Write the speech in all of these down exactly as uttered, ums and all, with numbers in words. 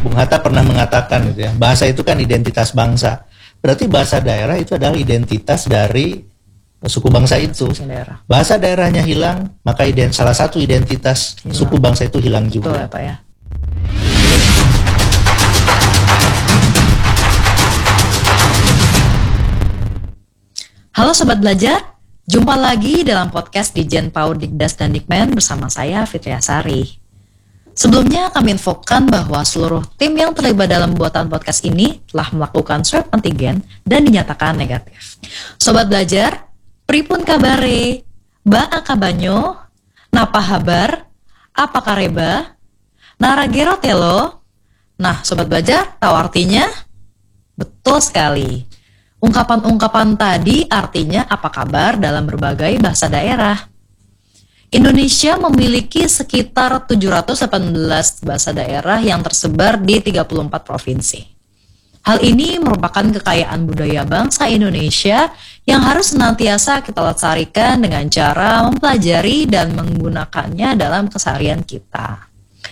Bung Hatta pernah mengatakan gitu ya, bahasa itu kan identitas bangsa. Berarti bahasa daerah itu adalah identitas dari suku bangsa itu. Daerah. Bahasa daerahnya hilang, maka ident salah satu identitas hilang. Suku bangsa itu hilang juga. Betul ya Pak ya. Halo Sobat Belajar, jumpa lagi dalam podcast Dijen PAUD Dikdas dan Dikmen bersama saya Fitria Sari. Sebelumnya kami infokan bahwa seluruh tim yang terlibat dalam pembuatan podcast ini telah melakukan swab antigen dan dinyatakan negatif. Sobat Belajar, pripun kabare? Ba akabanyo? Napa habar? Apa kareba? Naragero telo? Nah, Sobat Belajar, tahu artinya? Betul sekali. Ungkapan-ungkapan tadi artinya apa kabar dalam berbagai bahasa daerah. Indonesia memiliki sekitar tujuh ratus delapan belas bahasa daerah yang tersebar di tiga puluh empat provinsi. Hal ini merupakan kekayaan budaya bangsa Indonesia yang harus senantiasa kita lestarikan dengan cara mempelajari dan menggunakannya dalam keseharian kita.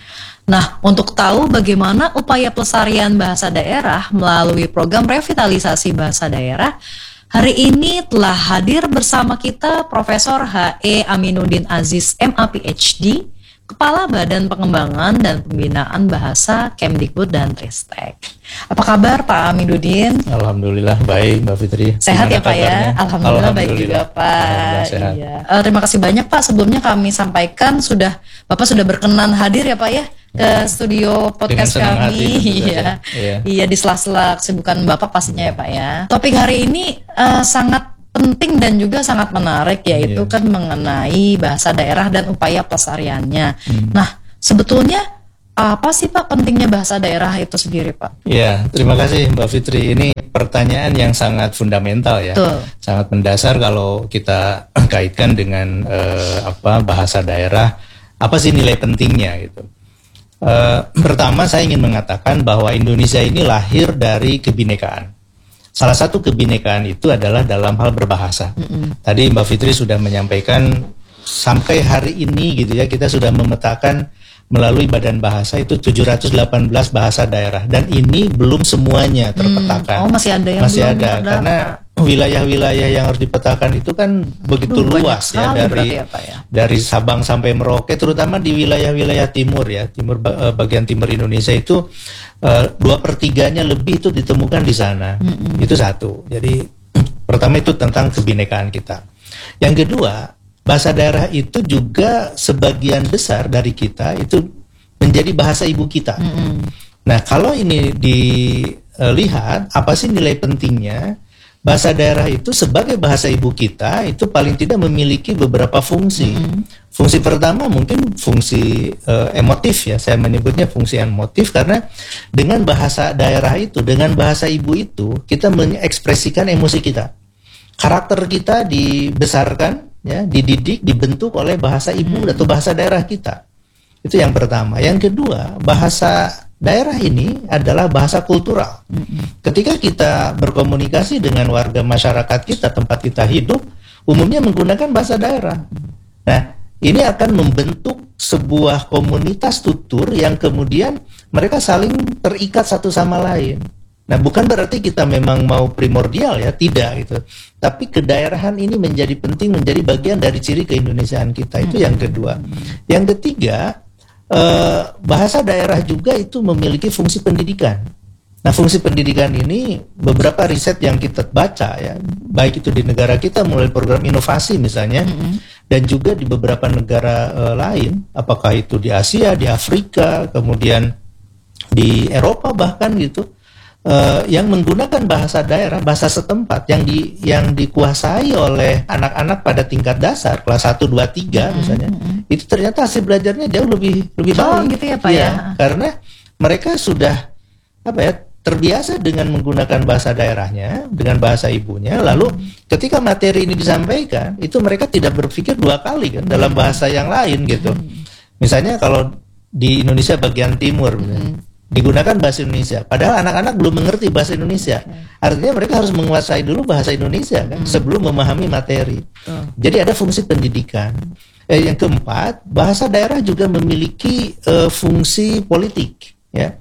Nah, untuk tahu bagaimana upaya pelestarian bahasa daerah melalui program revitalisasi bahasa daerah, hari ini telah hadir bersama kita Profesor H E Aminuddin Aziz M A P H D, Kepala Badan Pengembangan dan Pembinaan Bahasa Kemdikbud dan Ristek. Apa kabar Pak Aminuddin? Alhamdulillah baik Mbak Fitri. Sehat Gimana ya Pak kabarnya? ya? Alhamdulillah, Alhamdulillah baik juga Pak. Iya. Uh, terima kasih banyak Pak. Sebelumnya kami sampaikan sudah Bapak sudah berkenan hadir ya Pak ya ke studio podcast kami. Iya. Iya. Iya di sela-sela kesibukan Bapak pastinya ya Pak ya. Topik hari ini uh, sangat penting dan juga sangat menarik, yaitu yeah. kan mengenai bahasa daerah dan upaya pelestariannya. Hmm. Nah, sebetulnya apa sih Pak pentingnya bahasa daerah itu sendiri Pak? Ya, terima kasih Mbak Fitri. Ini pertanyaan yang sangat fundamental ya, Betul. sangat mendasar kalau kita kaitkan dengan uh, apa bahasa daerah. Apa sih nilai pentingnya gitu? Uh, pertama saya ingin mengatakan bahwa Indonesia ini lahir dari kebinekaan. Salah satu kebinekaan itu adalah dalam hal berbahasa. Mm-hmm. Tadi Mbak Fitri sudah menyampaikan sampai hari ini gitu ya, kita sudah memetakan melalui Badan Bahasa itu tujuh ratus delapan belas bahasa daerah, dan ini belum semuanya terpetakan. Hmm. Oh, masih ada yang masih belum ada terdapat. Karena wilayah-wilayah yang harus dipetakan itu kan begitu Duh, luas ya, dari ya, Pak, ya? dari Sabang sampai Merauke, terutama di wilayah-wilayah timur ya, timur bagian timur Indonesia itu uh, dua per tiganya lebih itu ditemukan di sana. Mm-hmm. Itu satu. Jadi pertama itu tentang kebinekaan kita. Yang kedua, bahasa daerah itu juga sebagian besar dari kita itu menjadi bahasa ibu kita. Mm-hmm. Nah, kalau ini dilihat apa sih nilai pentingnya? Bahasa daerah itu sebagai bahasa ibu kita itu paling tidak memiliki beberapa fungsi. Mm-hmm. Fungsi pertama mungkin fungsi uh, emotif ya, saya menyebutnya fungsi emotif karena dengan bahasa daerah itu, dengan bahasa ibu itu kita mengekspresikan emosi kita. Karakter kita dibesarkan, ya, dididik, dibentuk oleh bahasa ibu mm-hmm. atau bahasa daerah kita. Itu yang pertama. Yang kedua, bahasa daerah ini adalah bahasa kultural. Ketika kita berkomunikasi dengan warga masyarakat kita, tempat kita hidup, umumnya menggunakan bahasa daerah. Nah, ini akan membentuk sebuah komunitas tutur yang kemudian mereka saling terikat satu sama lain. Nah, bukan berarti kita memang mau primordial ya, tidak gitu. Tapi kedaerahan ini menjadi penting, menjadi bagian dari ciri keindonesiaan kita. Itu yang kedua. Yang ketiga, Uh, bahasa daerah juga itu memiliki fungsi pendidikan. Nah, fungsi pendidikan ini beberapa riset yang kita baca ya, baik itu di negara kita mulai program inovasi misalnya, mm-hmm. dan juga di beberapa negara uh, lain, apakah itu di Asia, di Afrika, kemudian di Eropa bahkan gitu, uh, yang menggunakan bahasa daerah, bahasa setempat yang di yang dikuasai oleh anak-anak pada tingkat dasar kelas satu, dua, tiga misalnya. Mm-hmm. Itu ternyata hasil belajarnya jauh lebih lebih oh, baik gitu ya Pak ya, ya, karena mereka sudah apa ya terbiasa dengan menggunakan bahasa daerahnya, dengan bahasa ibunya, lalu hmm. ketika materi ini disampaikan itu mereka tidak berpikir dua kali kan dalam bahasa yang lain gitu. Hmm. Misalnya kalau di Indonesia bagian timur hmm. digunakan bahasa Indonesia, padahal anak-anak belum mengerti bahasa Indonesia. Artinya mereka harus menguasai dulu bahasa Indonesia kan hmm. sebelum memahami materi. Hmm. Jadi ada fungsi pendidikan. Eh, yang keempat, bahasa daerah juga memiliki uh, fungsi politik, ya.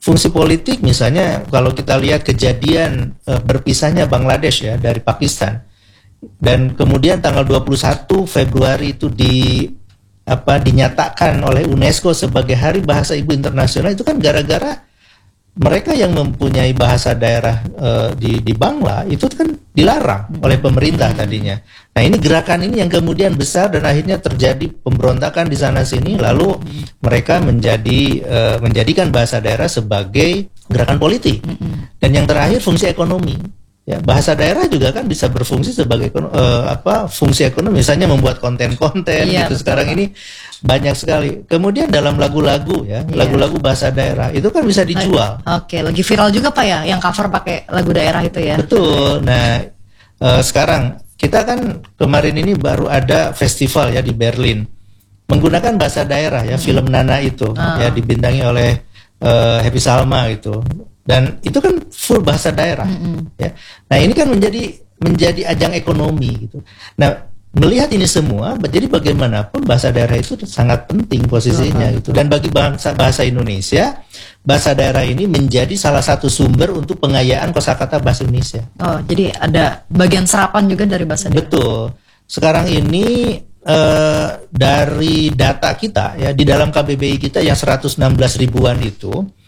fungsi politik misalnya kalau kita lihat kejadian uh, berpisahnya Bangladesh ya dari Pakistan, dan kemudian tanggal dua puluh satu Februari itu di apa dinyatakan oleh UNESCO sebagai Hari Bahasa Ibu Internasional, itu kan gara-gara mereka yang mempunyai bahasa daerah uh, di di Bangla itu kan dilarang oleh pemerintah tadinya. Nah, ini gerakan ini yang kemudian besar dan akhirnya terjadi pemberontakan di sana sini, lalu mereka menjadi uh, menjadikan bahasa daerah sebagai gerakan politik. Dan yang terakhir fungsi ekonomi. Ya, bahasa daerah juga kan bisa berfungsi sebagai uh, apa fungsi ekonomi, misalnya membuat konten-konten iya, gitu. betul. Sekarang ini banyak sekali. Kemudian dalam lagu-lagu ya, iya. lagu-lagu bahasa daerah itu kan bisa dijual. Oke, lagi viral juga Pak ya, yang cover pakai lagu daerah itu ya. Betul. Nah, uh, sekarang kita kan kemarin ini baru ada festival ya di Berlin menggunakan bahasa daerah ya, hmm. film Nana itu oh. ya dibintangi oleh uh, Happy Salma gitu. Dan itu kan full bahasa daerah, mm-hmm. ya. Nah, ini kan menjadi menjadi ajang ekonomi gitu. Nah, melihat ini semua, jadi bagaimanapun bahasa daerah itu sangat penting posisinya uh-huh. gitu. Dan bagi bangsa bahasa Indonesia, bahasa daerah ini menjadi salah satu sumber untuk pengayaan kosakata bahasa Indonesia. Oh, jadi ada bagian serapan juga dari bahasa daerah. Betul. Sekarang ini uh, dari data kita ya di dalam K B B I kita yang seratus enam belas ribuan itu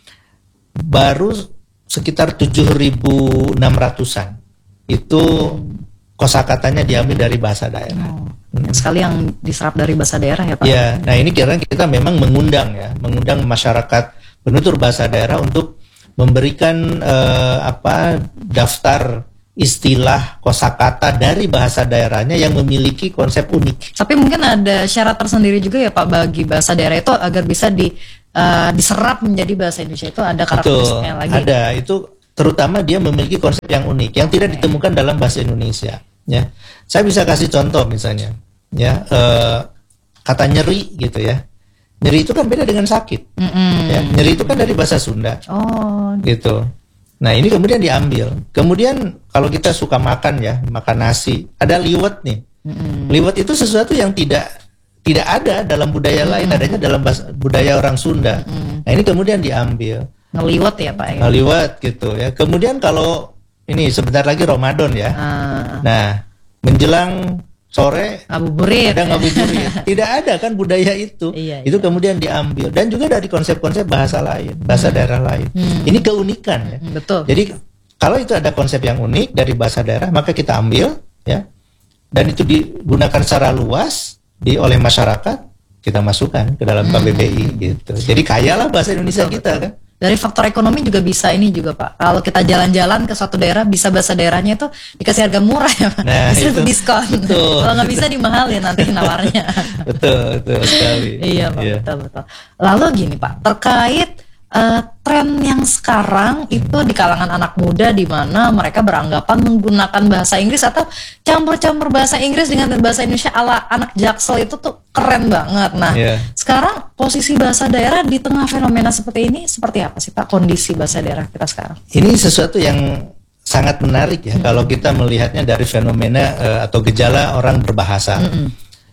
baru sekitar tujuh ribu enam ratusan itu kosakatanya diambil dari bahasa daerah. Oh, hmm. Sekali yang diserap dari bahasa daerah ya Pak? Ya, nah ini kira kita memang mengundang ya, mengundang masyarakat penutur bahasa daerah untuk memberikan eh, apa daftar istilah kosakata dari bahasa daerahnya yang memiliki konsep unik. Tapi mungkin ada syarat tersendiri juga ya Pak bagi bahasa daerah itu agar bisa di Uh, diserap menjadi bahasa Indonesia, itu ada karakteristiknya lagi. Ada, itu terutama dia memiliki konsep yang unik yang tidak okay. ditemukan dalam bahasa Indonesia. Ya, saya bisa kasih contoh misalnya, ya uh, kata nyeri gitu ya. Nyeri itu kan beda dengan sakit. Mm-hmm. Ya, nyeri itu kan dari bahasa Sunda. Oh, gitu. Nah ini kemudian diambil. Kemudian kalau kita suka makan ya, makan nasi, ada liwet nih. Mm-hmm. Liwet itu sesuatu yang tidak tidak ada dalam budaya lain, mm. adanya dalam bahasa, budaya orang Sunda. Mm. Nah ini kemudian diambil. Ngeliwet ya Pak ya? Ngeliwet gitu ya. Kemudian kalau ini sebentar lagi Ramadan ya. Uh. Nah menjelang sore ngabuburit. Ada ngabuburit. Tidak ada kan budaya itu. Iya, itu iya. Kemudian diambil. Dan juga dari konsep-konsep bahasa lain, bahasa mm. daerah lain. Mm. Ini keunikan ya. Mm, betul. Jadi kalau itu ada konsep yang unik dari bahasa daerah, maka kita ambil ya. Dan itu digunakan secara luas di oleh masyarakat, kita masukkan ke dalam K B B I hmm. gitu. Jadi kayalah bahasa Indonesia betul, kita betul. Kan. Dari faktor ekonomi juga bisa ini juga Pak. Kalau kita jalan-jalan ke suatu daerah, bisa bahasa daerahnya itu dikasih harga murah ya Pak. Nah, bisa itu diskon. Kalau nggak bisa dimahalin nanti nawarnya. Betul, betul sekali. Iya Pak, yeah. betul betul. Lalu gini Pak, terkait Uh, tren yang sekarang itu di kalangan anak muda di mana mereka beranggapan menggunakan bahasa Inggris atau campur-campur bahasa Inggris dengan bahasa Indonesia ala anak Jaksel itu tuh keren banget. Nah, yeah. sekarang posisi bahasa daerah di tengah fenomena seperti ini seperti apa sih Pak, kondisi bahasa daerah kita sekarang? Ini sesuatu yang sangat menarik ya, hmm. kalau kita melihatnya dari fenomena uh, atau gejala orang berbahasa. Hmm.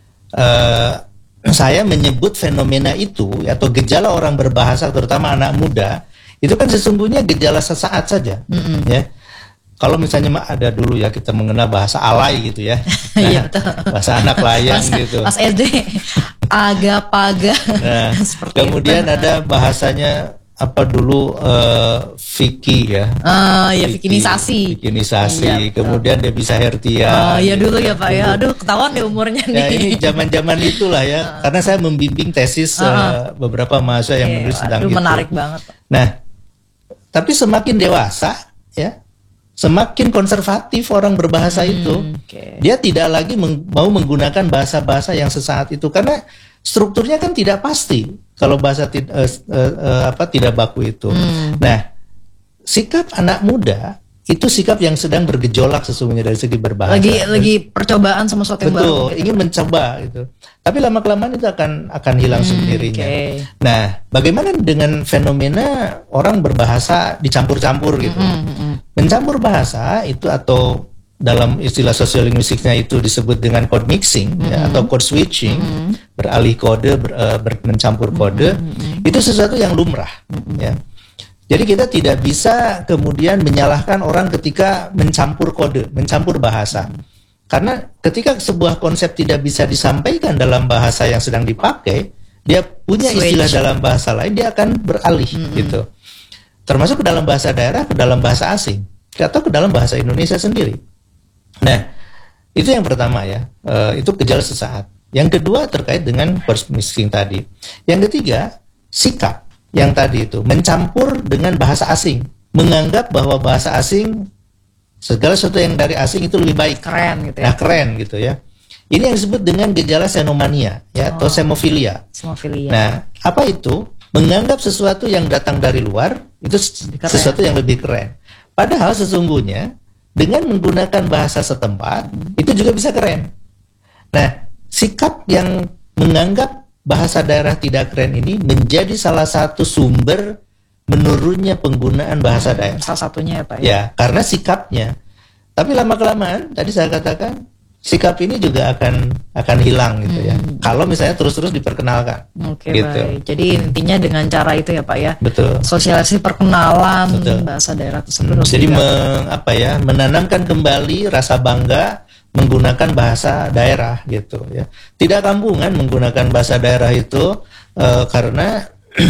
Uh, Saya menyebut fenomena itu atau gejala orang berbahasa terutama anak muda itu kan sesungguhnya gejala sesaat saja, mm-hmm. ya. Kalau misalnya ada dulu ya kita mengenal bahasa alay gitu ya, nah, iya, bahasa anak layang pas, gitu. Pas S D aga-paga. Nah, kemudian itu. Ada bahasanya apa dulu uh, Vicky ya, uh, ya Vikinisasi, Vikinisasi. Iya, kemudian dia bisa Hertia. Oh iya dulu ya Pak ya, aduh ketahuan deh umurnya nih. Ya ini zaman-zaman itulah ya, uh. karena saya membimbing tesis uh. Uh, beberapa mahasiswa yang okay, menulis tentang itu. itu. Menarik banget. Nah, tapi semakin dewasa ya, semakin konservatif orang berbahasa hmm, itu. Okay. Dia tidak lagi meng- mau menggunakan bahasa-bahasa yang sesaat itu karena strukturnya kan tidak pasti. Kalau bahasa tid- uh, uh, uh, apa tidak baku itu. Hmm. Nah, sikap anak muda itu sikap yang sedang bergejolak sesungguhnya dari segi berbahasa. Lagi lagi percobaan sama sesuatu yang baru. Betul, gitu. Ingin mencoba gitu. Tapi lama kelamaan itu akan akan hilang hmm, sendirinya. Okay. Nah, bagaimana dengan fenomena orang berbahasa dicampur-campur gitu? Hmm, hmm. Mencampur bahasa itu atau dalam istilah sosiolinguistiknya itu disebut dengan code mixing mm-hmm. ya, atau code switching, mm-hmm. beralih kode, ber, uh, ber, mencampur kode, mm-hmm. itu sesuatu yang lumrah. Mm-hmm. Ya. Jadi kita tidak bisa kemudian menyalahkan orang ketika mencampur kode, mencampur bahasa. Karena ketika sebuah konsep tidak bisa disampaikan dalam bahasa yang sedang dipakai, dia punya Switch. istilah dalam bahasa lain, dia akan beralih mm-hmm. gitu. Termasuk ke dalam bahasa daerah, ke dalam bahasa asing, atau ke dalam bahasa Indonesia sendiri. Nah, itu yang pertama ya, uh, itu gejala sesaat. Yang kedua terkait dengan first mixing tadi. Yang ketiga, sikap yang tadi itu mencampur dengan bahasa asing, menganggap bahwa bahasa asing segala sesuatu yang dari asing itu lebih baik, keren gitu ya. Nah, keren gitu ya. Ini yang disebut dengan gejala xenomania ya, oh, atau semofilia. Semofilia. Nah, apa itu? Menganggap sesuatu yang datang dari luar itu keren. Sesuatu yang lebih keren. Padahal sesungguhnya dengan menggunakan bahasa setempat hmm. itu juga bisa keren. Nah, sikap yang menganggap bahasa daerah tidak keren ini menjadi salah satu sumber menurunnya penggunaan bahasa daerah. Salah satunya ya Pak ya? Ya, karena sikapnya. Tapi lama-kelamaan, tadi saya katakan, sikap ini juga akan akan hilang gitu ya. Hmm. Kalau misalnya terus-terus diperkenalkan. Oke, gitu. Baik. Jadi intinya dengan cara itu ya Pak ya. Betul. Sosialisasi perkenalan Betul. bahasa daerah tersebut. Hmm. Jadi meng, apa ya, menanamkan kembali rasa bangga menggunakan bahasa daerah gitu ya. Tidak kampungan menggunakan bahasa daerah itu uh, karena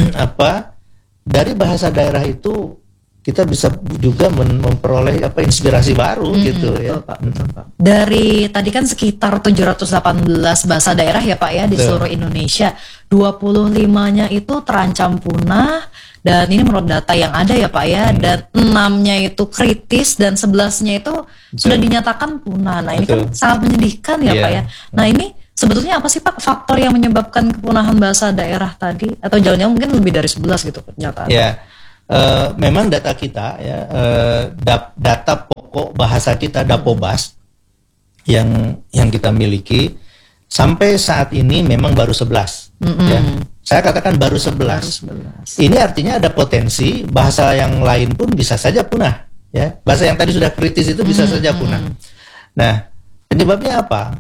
apa? Dari bahasa daerah itu kita bisa juga memperoleh apa inspirasi baru hmm, gitu betul, ya. Pak, betul, Pak. Dari tadi kan sekitar tujuh ratus delapan belas bahasa daerah ya Pak ya di betul. Seluruh Indonesia. dua puluh limanya itu terancam punah. Dan ini menurut data yang ada ya Pak ya, hmm. dan enamnya itu kritis dan sebelasnya itu betul. Sudah dinyatakan punah. Nah ini betul. Kan sangat menyedihkan ya yeah. Pak ya. Nah ini sebetulnya apa sih Pak faktor yang menyebabkan kepunahan bahasa daerah tadi? Atau jangan-jangan mungkin lebih dari sebelas gitu pernyataan? Ya, yeah. uh, memang data kita ya, uh, da- data pokok bahasa kita Dapobas yang yang kita miliki sampai saat ini memang baru sebelas. Mm-hmm. Ya. Saya katakan baru sebelas. Ini artinya ada potensi bahasa yang lain pun bisa saja punah. Ya. Bahasa yang tadi sudah kritis itu bisa mm-hmm. saja punah. Nah, penyebabnya apa?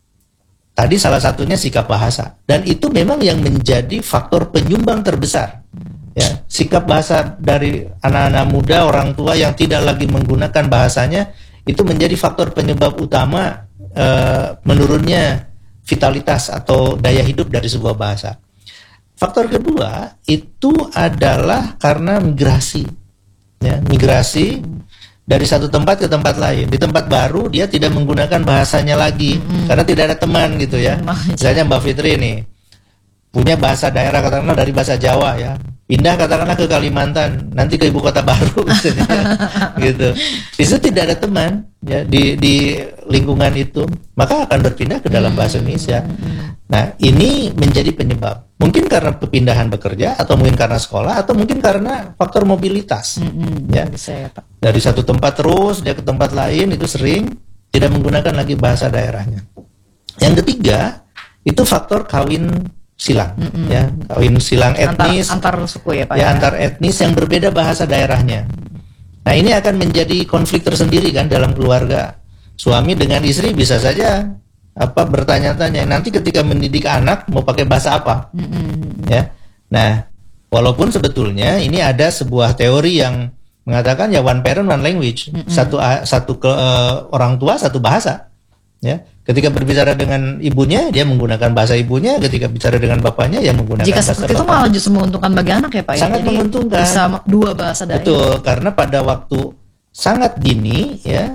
Tadi salah satunya sikap bahasa. Dan itu memang yang menjadi faktor penyumbang terbesar. Ya. Sikap bahasa dari anak-anak muda, orang tua yang tidak lagi menggunakan bahasanya, itu menjadi faktor penyebab utama uh, menurunnya vitalitas atau daya hidup dari sebuah bahasa. Faktor kedua itu adalah karena migrasi, ya, migrasi dari satu tempat ke tempat lain. Di tempat baru dia tidak menggunakan bahasanya lagi mm-hmm. karena tidak ada teman gitu ya. Misalnya Mbak Fitri nih punya bahasa daerah katakanlah dari bahasa Jawa ya, pindah katakanlah ke Kalimantan, nanti ke ibu kota baru misalnya, gitu. Di situ tidak ada teman ya di di lingkungan itu, maka akan berpindah ke dalam bahasa Indonesia. Nah, ini menjadi penyebab. Mungkin karena kepindahan bekerja, atau mungkin karena sekolah, atau mungkin karena faktor mobilitas. Mm-hmm. Ya, bisa ya Pak. Dari satu tempat terus dia ke tempat lain itu sering tidak menggunakan lagi bahasa daerahnya. Yang ketiga itu faktor kawin silang, mm-hmm. ya, kawin silang etnis, antar, antar suku ya Pak. Ya, ya, antar etnis yang berbeda bahasa daerahnya. Nah, ini akan menjadi konflik tersendiri kan dalam keluarga. Suami dengan istri bisa saja apa bertanya-tanya nanti ketika mendidik anak mau pakai bahasa apa, mm-hmm. ya. Nah, walaupun sebetulnya ini ada sebuah teori yang mengatakan ya one parent one language, mm-hmm. satu satu ke, uh, orang tua satu bahasa, ya. Ketika berbicara dengan ibunya dia menggunakan bahasa ibunya, ketika bicara dengan bapaknya ya menggunakan Jika bahasa seperti itu bapaknya. Malah justru menguntungkan bagi anak ya Pak. Sangat ya? Jadi menguntungkan. Bisa dua bahasa daerah. Betul, karena pada waktu sangat dini ya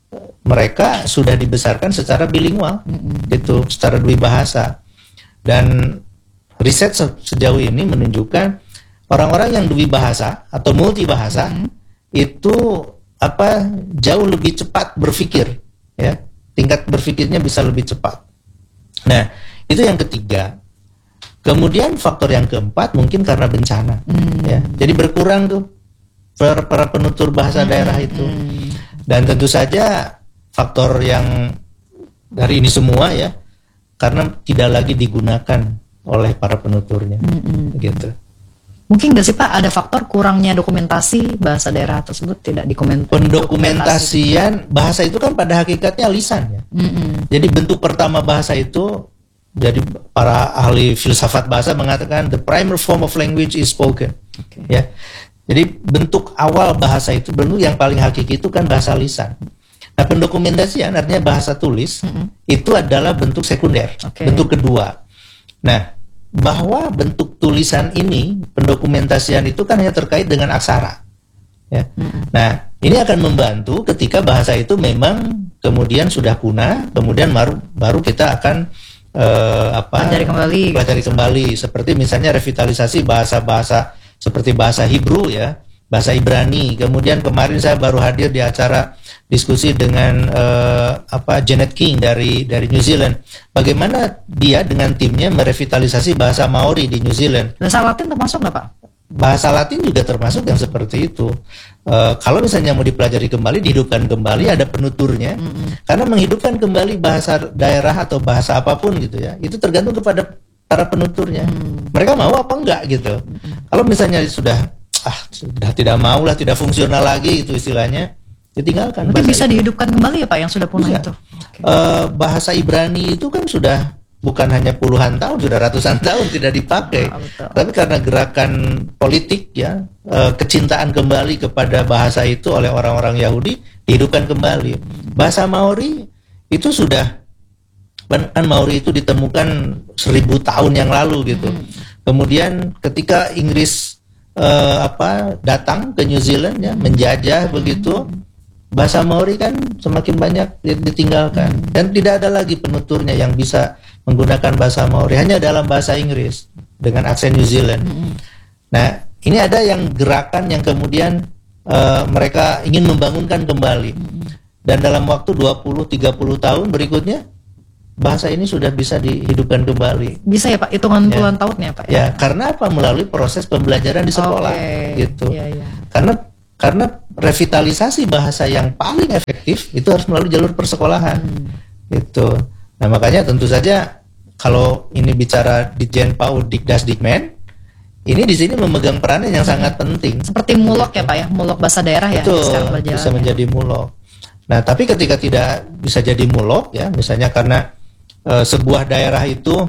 mereka sudah dibesarkan secara bilingual, mm-hmm. gitu, secara dua bahasa. Dan riset se- sejauh ini menunjukkan orang-orang yang dua bahasa atau multi bahasa mm-hmm. itu apa jauh lebih cepat berpikir, ya. Tingkat berpikirnya bisa lebih cepat. Nah, itu yang ketiga. Kemudian faktor yang keempat mungkin karena bencana, mm. ya. Jadi berkurang tuh para, para penutur bahasa mm. daerah itu. Dan tentu saja faktor yang dari ini semua ya, karena tidak lagi digunakan oleh para penuturnya, mm-hmm. gitu. Mungkin nggak sih Pak ada faktor kurangnya dokumentasi bahasa daerah tersebut tidak dikomentasi? Pendokumentasian bahasa itu kan pada hakikatnya lisan ya. Mm-hmm. Jadi bentuk pertama bahasa itu, jadi para ahli filsafat bahasa mengatakan the primary form of language is spoken. Okay. Ya. Jadi bentuk awal bahasa itu, bentuk yang paling hakiki itu kan bahasa lisan. Nah, pendokumentasian artinya bahasa tulis, mm-hmm. itu adalah bentuk sekunder, okay. bentuk kedua. Nah, bahwa bentuk tulisan ini, pendokumentasian itu kan hanya terkait dengan aksara. Ya. Mm-hmm. Nah, ini akan membantu ketika bahasa itu memang kemudian sudah punah, kemudian baru, baru kita akan uh, apa? pelajari kembali. Pelajari kembali, seperti misalnya revitalisasi bahasa-bahasa seperti bahasa Hebrew ya, bahasa Ibrani. Kemudian kemarin saya baru hadir di acara diskusi dengan uh, apa Janet King dari dari New Zealand. Bagaimana dia dengan timnya merevitalisasi bahasa Maori di New Zealand. Bahasa Latin termasuk nggak Pak? Bahasa Latin juga termasuk yang seperti itu. Uh, kalau misalnya mau dipelajari kembali, dihidupkan kembali, ada penuturnya. Mm-hmm. Karena menghidupkan kembali bahasa daerah atau bahasa apapun gitu ya, itu tergantung kepada para penuturnya. Mm. Mereka mau apa enggak gitu. Mm-hmm. Kalau misalnya sudah ah sudah tidak mau lah, tidak fungsional lagi itu istilahnya, ditinggalkan. Mungkin bisa itu dihidupkan kembali ya Pak yang sudah punah bisa. Itu. Okay. Uh, bahasa Ibrani itu kan sudah bukan hanya puluhan tahun, sudah ratusan tahun tidak dipakai. Oh, tapi karena gerakan politik ya, uh, kecintaan kembali kepada bahasa itu oleh orang-orang Yahudi, dihidupkan kembali. Bahasa Maori itu sudah, kan Maori itu ditemukan seribu tahun yang lalu gitu. Hmm. Kemudian ketika Inggris uh, apa datang ke New Zealand ya, menjajah hmm. begitu, bahasa Maori kan semakin banyak ditinggalkan. Hmm. Dan tidak ada lagi penuturnya yang bisa menggunakan bahasa Maori, hanya dalam bahasa Inggris dengan aksen New Zealand. Mm-hmm. Nah, ini ada yang gerakan yang kemudian uh, mereka ingin membangunkan kembali. Mm-hmm. Dan dalam waktu dua puluh sampai tiga puluh tahun berikutnya bahasa ini sudah bisa dihidupkan kembali. Bisa ya Pak, hitungan puluhan ya. tahun ya Pak. Ya, ya, karena apa? Melalui proses pembelajaran di sekolah, okay. gitu. Ya, ya. Karena karena revitalisasi bahasa yang paling efektif itu harus melalui jalur persekolahan. Hmm. Gitu. Nah, makanya tentu saja kalau ini bicara Ditjen PAUD Dikdas Dikmen, ini di sini memegang peranan yang sangat penting. Seperti mulok ya Pak ya, mulok bahasa daerah ya. Betul, bisa menjadi mulok. Nah, tapi ketika tidak bisa jadi mulok ya, misalnya karena e, sebuah daerah itu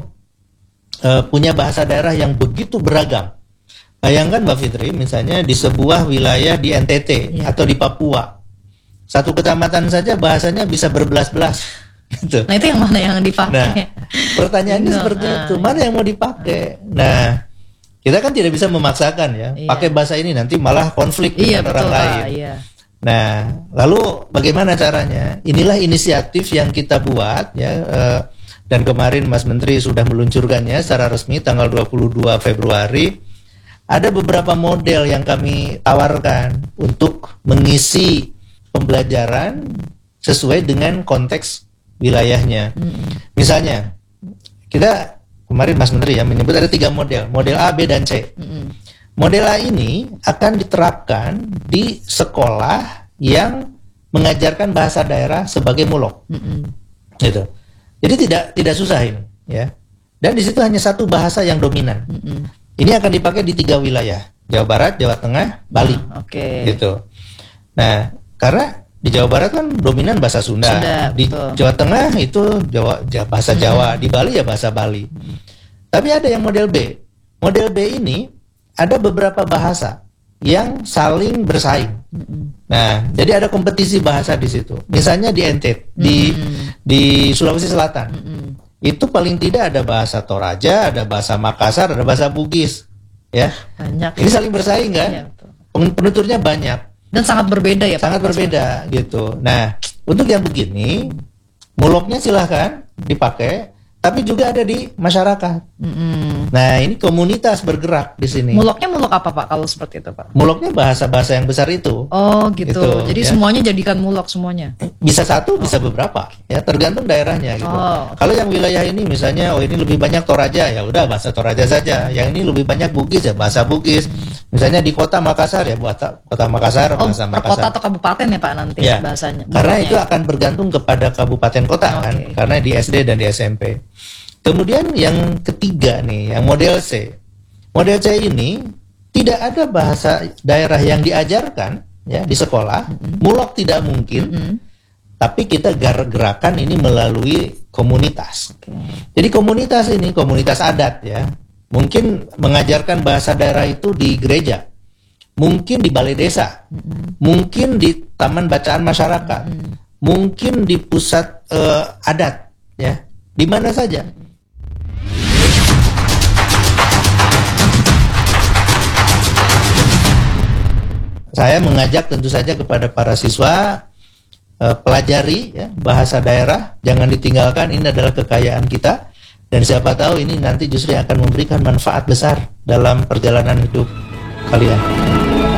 e, punya bahasa daerah yang begitu beragam. Bayangkan Mbak Fitri, misalnya di sebuah wilayah di N T T ya. Atau di Papua, satu kecamatan saja bahasanya bisa berbelas-belas. Gitu. Nah itu yang mana yang dipakai? Nah, pertanyaannya seperti nah, itu, mana yang mau dipakai? Nah, kita kan tidak bisa memaksakan ya, iya. pakai bahasa ini nanti malah konflik iya, dengan betul, orang lain. Pak, iya. Nah, lalu bagaimana caranya? Inilah inisiatif yang kita buat ya, eh, dan kemarin Mas Menteri sudah meluncurkannya secara resmi tanggal dua puluh dua Februari. Ada beberapa model yang kami tawarkan untuk mengisi pembelajaran sesuai dengan konteks wilayahnya. Hmm. Misalnya, kita kemarin Mas Menteri ya menyebut ada tiga model, model A, B, dan C. Hmm. Model A ini akan diterapkan di sekolah yang mengajarkan bahasa daerah sebagai mulok, hmm. gitu. Jadi tidak tidak susah ini, ya. Dan di situ hanya satu bahasa yang dominan. Hmm. Ini akan dipakai di tiga wilayah, Jawa Barat, Jawa Tengah, Bali, ah, okay. gitu. Nah, karena di Jawa Barat kan dominan bahasa Sunda, Sunda di betul. Jawa Tengah itu Jawa, bahasa Jawa, hmm. di Bali ya bahasa Bali. Hmm. Tapi ada yang model B. Model B ini ada beberapa bahasa yang saling bersaing. Hmm. Nah, jadi ada kompetisi bahasa di situ. Misalnya di N T T, hmm. di di Sulawesi Selatan, hmm. itu paling tidak ada bahasa Toraja, ada bahasa Makassar, ada bahasa Bugis, ya. Banyak. Ini saling bersaing kan? Ya, penuturnya banyak. Dan sangat berbeda ya Pak? Sangat berbeda gitu. Nah, untuk yang begini, muloknya silahkan dipakai, tapi juga ada di masyarakat. Mm-hmm. Nah, ini komunitas bergerak di sini. Muloknya mulok apa Pak kalau seperti itu Pak? Muloknya bahasa-bahasa yang besar itu. Oh gitu. gitu Jadi ya. Semuanya jadikan mulok semuanya? Bisa satu, oh. bisa beberapa. Ya tergantung daerahnya gitu. Oh, okay. Kalau yang wilayah ini misalnya, oh ini lebih banyak Toraja, ya udah bahasa Toraja saja. Yang ini lebih banyak Bugis ya bahasa Bugis. Misalnya di kota Makassar ya buat kota Makassar oh, bahasa Makassar. Kota atau kabupaten ya Pak nanti ya. Bahasanya. Karena itu ya. Akan bergantung kepada kabupaten kota oh, kan. Okay. Karena di S D dan di S M P. Kemudian yang ketiga nih, yang model C. Model C ini tidak ada bahasa daerah yang diajarkan ya di sekolah, mm-hmm. mulok tidak mungkin. Mm-hmm. Tapi kita gerakan ini melalui komunitas. Okay. Jadi komunitas ini komunitas adat ya. Mungkin mengajarkan bahasa daerah itu di gereja. mungkin di balai desa, mm-hmm. mungkin di taman bacaan masyarakat, mm-hmm. mungkin di pusat uh, adat, ya, di mana saja. Saya mengajak tentu saja kepada para siswa, uh, pelajari ya, bahasa daerah, jangan ditinggalkan, ini adalah kekayaan kita. Dan siapa tahu ini nanti justru yang akan memberikan manfaat besar dalam perjalanan hidup kalian.